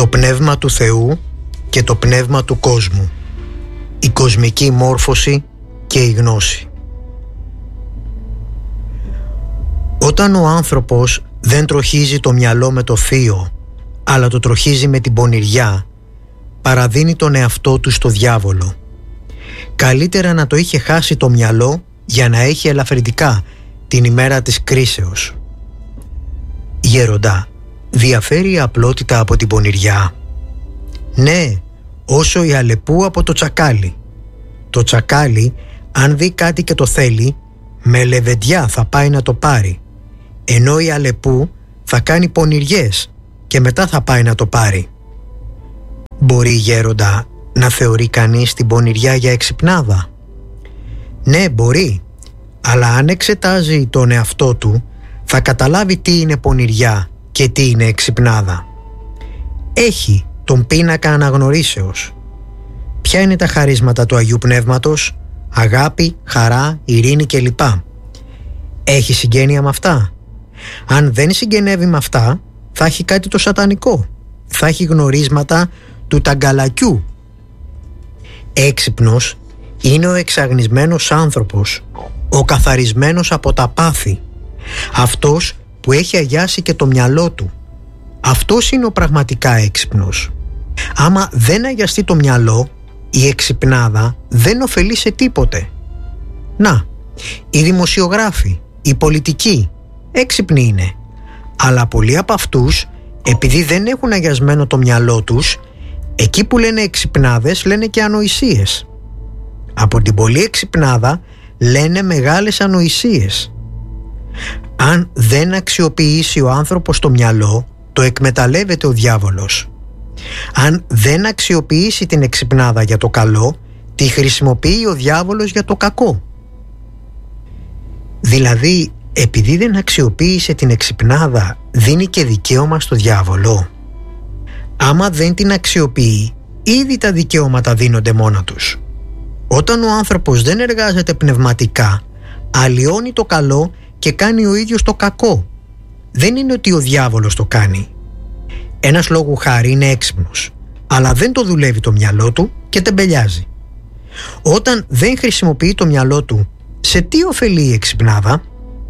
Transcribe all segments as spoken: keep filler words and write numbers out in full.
το πνεύμα του Θεού και το πνεύμα του κόσμου, η κοσμική μόρφωση και η γνώση. Όταν ο άνθρωπος δεν τροχίζει το μυαλό με το θείο, αλλά το τροχίζει με την πονηριά, παραδίνει τον εαυτό του στο διάβολο. Καλύτερα να το είχε χάσει το μυαλό για να έχει ελαφρυντικά την ημέρα της κρίσεως. Γέροντα, διαφέρει η απλότητα από την πονηριά? Ναι, όσο η αλεπού από το τσακάλι. Το τσακάλι, αν δει κάτι και το θέλει, με λεβεντιά θα πάει να το πάρει, ενώ η αλεπού θα κάνει πονηριές και μετά θα πάει να το πάρει. Μπορεί, γέροντα, να θεωρεί κανείς την πονηριά για εξυπνάδα? Ναι, μπορεί, αλλά αν εξετάζει τον εαυτό του, θα καταλάβει τι είναι πονηριά και τι είναι εξυπνάδα. Έχει τον πίνακα αναγνωρίσεως. Ποια είναι τα χαρίσματα του Αγίου Πνεύματος? Αγάπη, χαρά, ειρήνη κλπ. Έχει συγγένεια με αυτά? Αν δεν συγγενεύει με αυτά, θα έχει κάτι το σατανικό. Θα έχει γνωρίσματα του ταγκαλακιού. Έξυπνος είναι ο εξαγνισμένος άνθρωπος, ο καθαρισμένος από τα πάθη, αυτός που έχει αγιάσει και το μυαλό του. Αυτός είναι ο πραγματικά έξυπνος. Άμα δεν αγιαστεί το μυαλό, η εξυπνάδα δεν ωφελεί σε τίποτε. Να, οι δημοσιογράφοι, οι πολιτικοί, έξυπνοι είναι, αλλά πολλοί από αυτούς, επειδή δεν έχουν αγιασμένο το μυαλό τους, εκεί που λένε εξυπνάδες λένε και ανοησίες. Από την πολλή εξυπνάδα λένε μεγάλες ανοησίες. Αν δεν αξιοποιήσει ο άνθρωπος το μυαλό, το εκμεταλλεύεται ο διάβολος. Αν δεν αξιοποιήσει την εξυπνάδα για το καλό, τη χρησιμοποιεί ο διάβολος για το κακό. Δηλαδή, επειδή δεν αξιοποίησε την εξυπνάδα, δίνει και δικαίωμα στο διάβολο. Άμα δεν την αξιοποιεί, ήδη τα δικαιώματα δίνονται μόνα τους. Όταν ο άνθρωπος δεν εργάζεται πνευματικά, αλλοιώνει το καλό και κάνει ο ίδιος το κακό. Δεν είναι ότι ο διάβολος το κάνει. Ένας λόγου χάρη είναι έξυπνος, αλλά δεν το δουλεύει το μυαλό του και τεμπελιάζει. Όταν δεν χρησιμοποιεί το μυαλό του, σε τι ωφελεί η εξυπνάδα?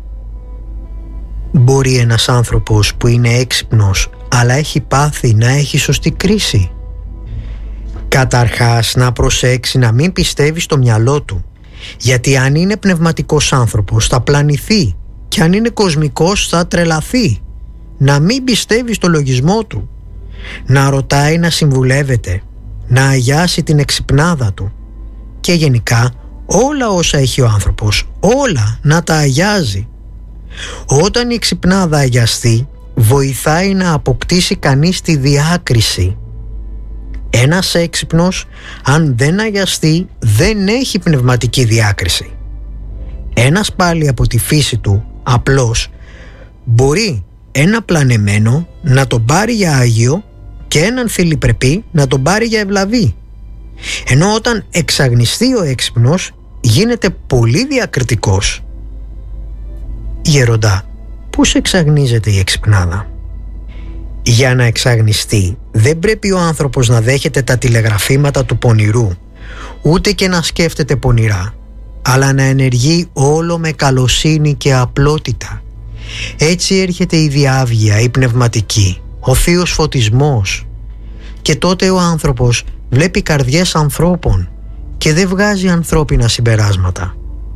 Μπορεί ένας άνθρωπος που είναι έξυπνος αλλά έχει πάθει να έχει σωστή κρίση? Καταρχάς να προσέξει να μην πιστεύει στο μυαλό του, γιατί αν είναι πνευματικός άνθρωπος θα πλανηθεί και αν είναι κοσμικός θα τρελαθεί. Να μην πιστεύει στο λογισμό του, να ρωτάει, να συμβουλεύεται, να αγιάσει την εξυπνάδα του και γενικά όλα όσα έχει ο άνθρωπος, όλα να τα αγιάζει. Όταν η εξυπνάδα αγιαστεί, βοηθάει να αποκτήσει κανείς τη διάκριση. Ένας έξυπνος, αν δεν αγιαστεί, δεν έχει πνευματική διάκριση. Ένας πάλι από τη φύση του, απλός, μπορεί ένα πλανεμένο να τον πάρει για άγιο και έναν θηλυπρεπή να τον πάρει για ευλαβή. Ενώ όταν εξαγνιστεί ο έξυπνος, γίνεται πολύ διακριτικός. Γέροντα, πώς εξαγνίζεται η εξυπνάδα? Για να εξαγνιστεί, δεν πρέπει ο άνθρωπος να δέχεται τα τηλεγραφήματα του πονηρού, ούτε και να σκέφτεται πονηρά, αλλά να ενεργεί όλο με καλοσύνη και απλότητα. Έτσι έρχεται η διάβγεια, η πνευματική, ο θείος φωτισμός, και τότε ο άνθρωπος βλέπει καρδιές ανθρώπων και δεν βγάζει ανθρώπινα συμπεράσματα.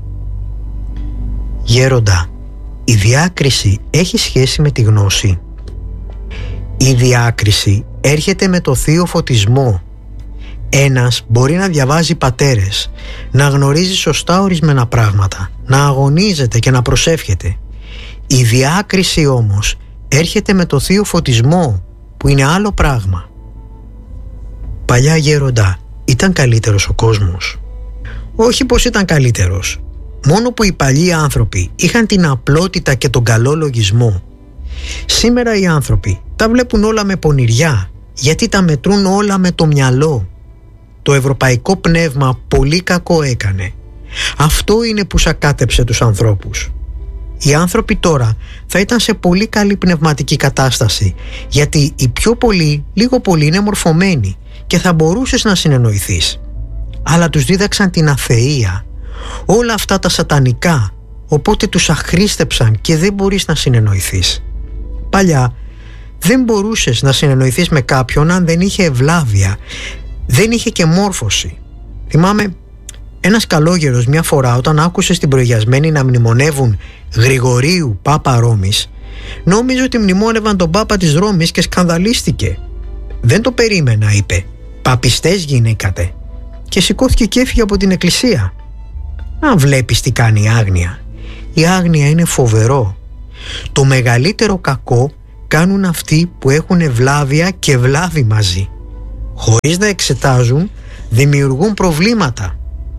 Γέροντα, η διάκριση έχει σχέση με τη γνώση. Η διάκριση έρχεται με το θείο φωτισμό. Ένας μπορεί να διαβάζει πατέρες, να γνωρίζει σωστά ορισμένα πράγματα, να αγωνίζεται και να προσεύχεται. Η διάκριση όμως έρχεται με το θείο φωτισμό, που είναι άλλο πράγμα. Παλιά, γέροντα, ήταν καλύτερος ο κόσμος? Όχι πως ήταν καλύτερος, μόνο που οι παλιοί άνθρωποι είχαν την απλότητα και τον καλό λογισμό. Σήμερα οι άνθρωποι τα βλέπουν όλα με πονηριά, γιατί τα μετρούν όλα με το μυαλό. Το ευρωπαϊκό πνεύμα πολύ κακό έκανε. Αυτό είναι που σακάτεψε τους ανθρώπους. οι άνθρωποι τώρα θα ήταν σε πολύ καλή πνευματική κατάσταση, γιατί οι πιο πολλοί λίγο πολύ είναι μορφωμένοι και θα μπορούσες να συνεννοηθείς. Αλλά τους δίδαξαν την αθεία, όλα αυτά τα σατανικά, οπότε τους αχρίστεψαν και δεν μπορείς να συνεννοηθείς. Παλιά δεν μπορούσες να συνεννοηθείς με κάποιον αν δεν είχε ευλάβεια, δεν είχε και μόρφωση. Θυμάμαι ένας καλόγερος μια φορά, όταν άκουσε στην προγιασμένη να μνημονεύουν Γρηγορίου Πάπα Ρώμης, νόμιζε ότι μνημόνευαν τον Πάπα της Ρώμης και σκανδαλίστηκε. «Δεν το περίμενα», είπε, «παπιστές γίνηκατε», και σηκώθηκε και έφυγε από την εκκλησία. Να βλέπεις τι κάνει η άγνοια. Η άγνοια είναι φοβερό. Το μεγαλύτερο κακό κάνουν αυτοί που έχουν ευλάβεια και βλάβη μαζί. Χωρίς να εξετάζουν, δημιουργούν προβλήματα.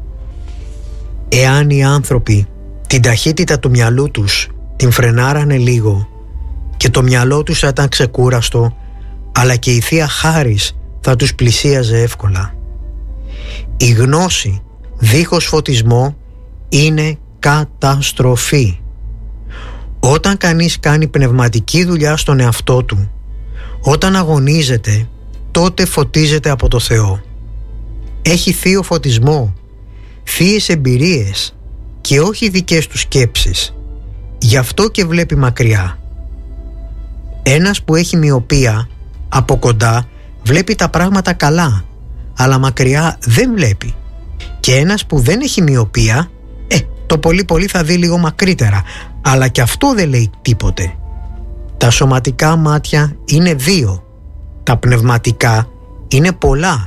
Εάν οι άνθρωποι την ταχύτητα του μυαλού τους την φρενάρανε λίγο και το μυαλό τους θα ήταν ξεκούραστο, αλλά και η Θεία Χάρις θα τους πλησίαζε εύκολα. Η γνώση δίχως φωτισμό είναι καταστροφή. Όταν κανείς κάνει πνευματική δουλειά στον εαυτό του, όταν αγωνίζεται, τότε φωτίζεται από το Θεό. Έχει θείο φωτισμό, θείες εμπειρίες και όχι δικές του σκέψεις. Γι' αυτό και βλέπει μακριά. Ένας που έχει μυοπία από κοντά βλέπει τα πράγματα καλά, αλλά μακριά δεν βλέπει. Και ένας που δεν έχει μυοπία, ε, το πολύ πολύ θα δει λίγο μακρύτερα, αλλά και αυτό δεν λέει τίποτε. Τα σωματικά μάτια είναι δύο, τα πνευματικά είναι πολλά.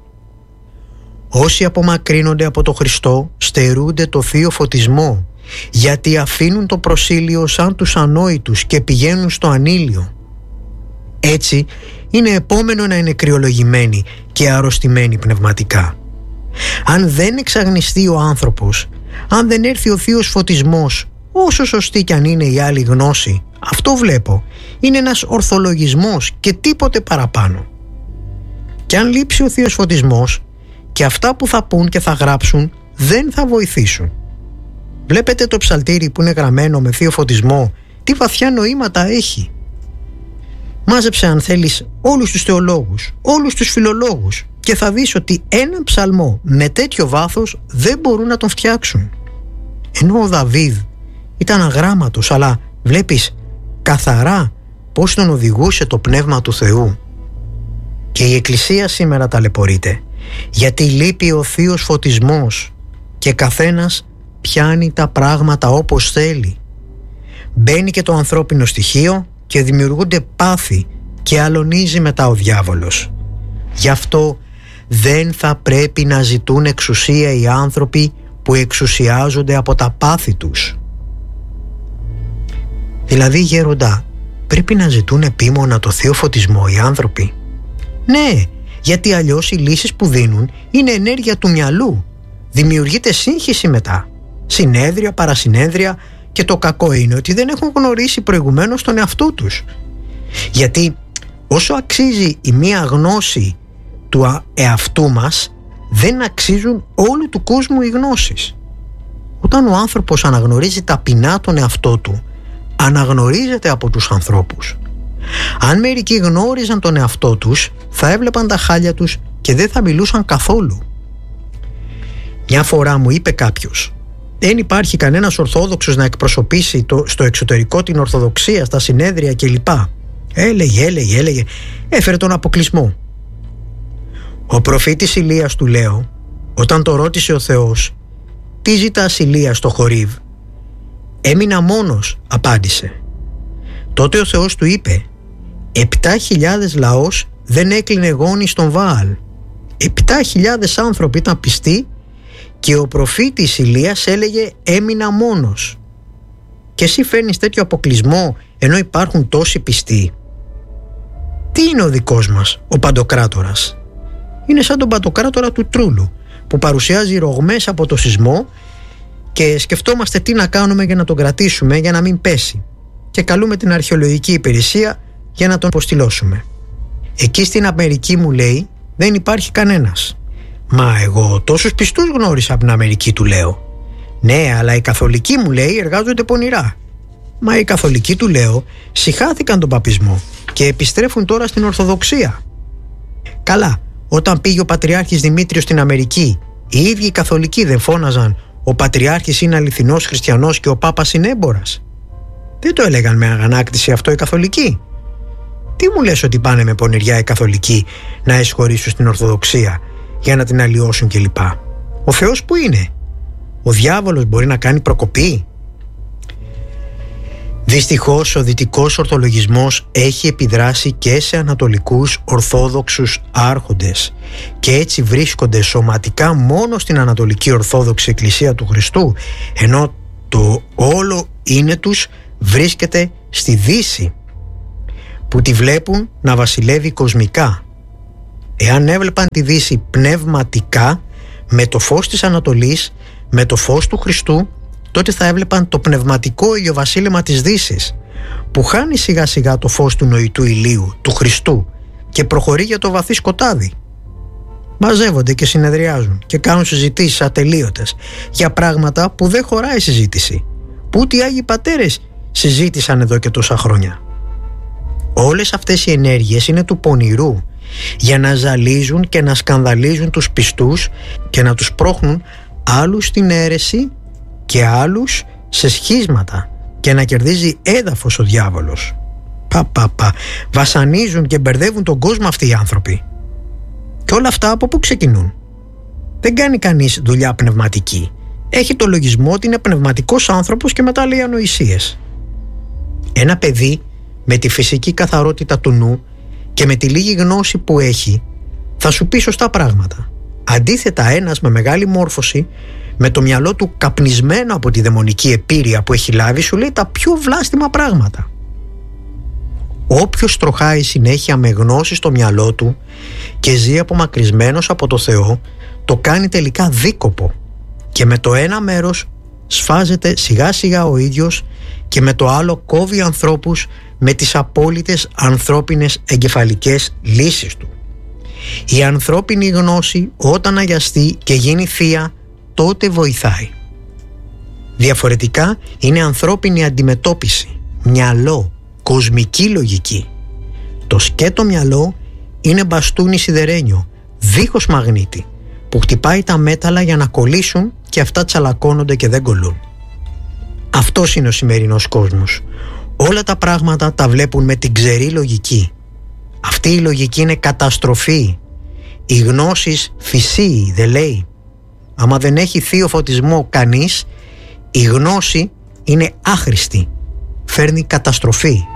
Όσοι απομακρύνονται από το Χριστό στερούνται το θείο φωτισμό, γιατί αφήνουν το προσήλιο σαν τους ανόητους και πηγαίνουν στο ανήλιο. Έτσι είναι επόμενο να είναι κρυολογημένοι και αρρωστημένοι πνευματικά. Αν δεν εξαγνιστεί ο άνθρωπος, αν δεν έρθει ο θείος φωτισμός, όσο σωστή κι αν είναι η άλλη γνώση, αυτό βλέπω, είναι ένας ορθολογισμός και τίποτε παραπάνω. Και αν λείψει ο θείος φωτισμός, και αυτά που θα πούν και θα γράψουν δεν θα βοηθήσουν. Βλέπετε το ψαλτήρι που είναι γραμμένο με θείο φωτισμό, τι βαθιά νοήματα έχει. Μάζεψε αν θέλεις όλους τους θεολόγους, όλους τους φιλολόγους, και θα δεις ότι έναν ψαλμό με τέτοιο βάθος δεν μπορούν να τον φτιάξουν. Ενώ ο Δαβίδ ήταν αγράμματος, αλλά βλέπεις καθαρά πώς τον οδηγούσε το Πνεύμα του Θεού. Και η Εκκλησία σήμερα ταλαιπωρείται, γιατί λείπει ο θείος φωτισμός και καθένας πιάνει τα πράγματα όπως θέλει. Μπαίνει και το ανθρώπινο στοιχείο και δημιουργούνται πάθη και αλωνίζει μετά ο διάβολος. Γι' αυτό δεν θα πρέπει να ζητούν εξουσία οι άνθρωποι που εξουσιάζονται από τα πάθη τους. Δηλαδή, γέροντα, πρέπει να ζητούν επίμονα το θείο φωτισμό οι άνθρωποι? Ναι, γιατί αλλιώς οι λύσεις που δίνουν είναι ενέργεια του μυαλού. Δημιουργείται σύγχυση μετά. Συνέδρια, παρασυνέδρια, και το κακό είναι ότι δεν έχουν γνωρίσει προηγουμένως τον εαυτό τους. Γιατί όσο αξίζει η μία γνώση του εαυτού μας, δεν αξίζουν όλου του κόσμου οι γνώσεις. Όταν ο άνθρωπος αναγνωρίζει ταπεινά τον εαυτό του, αναγνωρίζεται από τους ανθρώπους. Αν μερικοί γνώριζαν τον εαυτό τους, θα έβλεπαν τα χάλια τους και δεν θα μιλούσαν καθόλου. Μια φορά μου είπε κάποιος, δεν υπάρχει κανένας Ορθόδοξος να εκπροσωπήσει το, στο εξωτερικό την Ορθοδοξία, στα συνέδρια κλπ. Έλεγε, έλεγε, έλεγε, έφερε τον αποκλεισμό. Ο προφήτης Ηλίας, του λέω, όταν το ρώτησε ο Θεός, τι ζητάς Ηλία στο Χορίβ? Έμεινα μόνος, απάντησε. Τότε ο Θεός του είπε, επτά χιλιάδες λαός δεν έκλεινε γόνι στον Βάαλ. Επτά χιλιάδες άνθρωποι ήταν πιστοί και ο προφήτης Ηλίας έλεγε έμεινα μόνος. Και εσύ φέρνεις τέτοιο αποκλεισμό ενώ υπάρχουν τόσοι πιστοί? Τι είναι ο δικός μας, ο Παντοκράτορας? Είναι σαν τον Παντοκράτορα του Τρούλου, που παρουσιάζει ρογμές από το σεισμό και σκεφτόμαστε τι να κάνουμε για να τον κρατήσουμε για να μην πέσει, και καλούμε την αρχαιολογική υπηρεσία για να τον αποστηλώσουμε. Εκεί στην Αμερική, μου λέει, δεν υπάρχει κανένας. Μα εγώ τόσους πιστούς γνώρισα από την Αμερική, του λέω. Ναι, αλλά οι καθολικοί, μου λέει, εργάζονται πονηρά Μα οι καθολικοί, του λέω, συχάθηκαν τον παπισμό και επιστρέφουν τώρα στην Ορθοδοξία. Καλά, όταν πήγε ο Πατριάρχης Δημήτριος στην Αμερική, οι ίδιοι οι καθολικοί δεν φώναζαν «Ο Πατριάρχης είναι αληθινός χριστιανός και ο Πάπας είναι έμπορας»? Δεν το έλεγαν με αγανάκτηση αυτό οι καθολικοί? Τι μου λες ότι πάνε με πονηριά οι καθολικοί να εισχωρήσουν στην Ορθοδοξία για να την αλλοιώσουν κλπ? Ο Θεός που είναι? Ο διάβολος μπορεί να κάνει προκοπή? Δυστυχώς ο δυτικός ορθολογισμός έχει επιδράσει και σε ανατολικούς ορθόδοξους άρχοντες και έτσι βρίσκονται σωματικά μόνο στην Ανατολική Ορθόδοξη Εκκλησία του Χριστού, ενώ το όλο είναι τους βρίσκεται στη Δύση, που τη βλέπουν να βασιλεύει κοσμικά. Εάν έβλεπαν τη Δύση πνευματικά, με το φως της Ανατολής, με το φως του Χριστού, τότε θα έβλεπαν το πνευματικό ηλιοβασίλεμα της Δύσης, που χάνει σιγά σιγά το φως του νοητού ηλίου, του Χριστού, και προχωρεί για το βαθύ σκοτάδι. Μαζεύονται και συνεδριάζουν και κάνουν συζητήσεις ατελείωτες για πράγματα που δεν χωράει συζήτηση, που ούτε οι Άγιοι Πατέρες συζήτησαν εδώ και τόσα χρόνια. Όλες αυτές οι ενέργειες είναι του πονηρού, για να ζαλίζουν και να σκανδαλίζουν τους πιστούς και να τους πρόχνουν άλλους στην αίρεση και άλλους σε σχίσματα και να κερδίζει έδαφος ο διάβολος. Πα πα πα, βασανίζουν και μπερδεύουν τον κόσμο αυτοί οι άνθρωποι. Και όλα αυτά από πού ξεκινούν? Δεν κάνει κανείς δουλειά πνευματική. Έχει το λογισμό ότι είναι πνευματικός άνθρωπος και μετά λέει ανοησίες. Ένα παιδί με τη φυσική καθαρότητα του νου και με τη λίγη γνώση που έχει θα σου πει σωστά πράγματα. Αντίθετα, ένας με μεγάλη μόρφωση, με το μυαλό του καπνισμένο από τη δαιμονική επίρρεια που έχει λάβει, σου λέει τα πιο βλάστημα πράγματα. Όποιος τροχάει συνέχεια με γνώση στο μυαλό του και ζει απομακρυσμένος από το Θεό, το κάνει τελικά δίκοπο και με το ένα μέρος σφάζεται σιγά σιγά ο ίδιος και με το άλλο κόβει ανθρώπους με τις απόλυτες ανθρώπινες εγκεφαλικές λύσεις του. Η ανθρώπινη γνώση όταν αγιαστεί και γίνει θεία, τότε βοηθάει. Διαφορετικά είναι ανθρώπινη αντιμετώπιση, μυαλό, κοσμική λογική. Το σκέτο μυαλό είναι μπαστούνι σιδερένιο, δίχως μαγνήτη, που χτυπάει τα μέταλλα για να κολλήσουν και αυτά τσαλακώνονται και δεν κολλούν. Αυτός είναι ο σημερινός κόσμος. Όλα τα πράγματα τα βλέπουν με την ξερή λογική. Αυτή η λογική είναι καταστροφή. Η γνώσης φυσίει, δεν λέει. Άμα δεν έχει θείο φωτισμό κανείς, η γνώση είναι άχρηστη. Φέρνει καταστροφή.